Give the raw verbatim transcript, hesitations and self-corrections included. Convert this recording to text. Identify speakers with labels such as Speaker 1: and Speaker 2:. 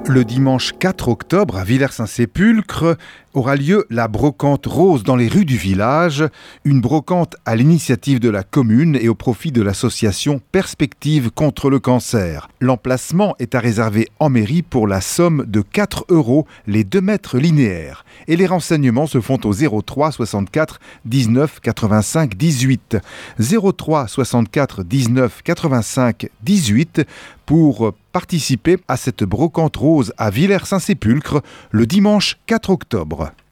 Speaker 1: Le dimanche quatre octobre, à Villers-Saint-Sépulcre, aura lieu la brocante rose dans les rues du village, une brocante à l'initiative de la commune et au profit de l'association Perspective contre le cancer. L'emplacement est à réserver en mairie pour la somme de quatre euros les deux mètres linéaires. Et les renseignements se font au zéro trois soixante-quatre dix-neuf quatre-vingt-cinq dix-huit. zéro trois soixante-quatre dix-neuf quatre-vingt-cinq dix-huit pour participer à cette brocante rose à Villers-Saint-Sépulcre le dimanche quatre octobre.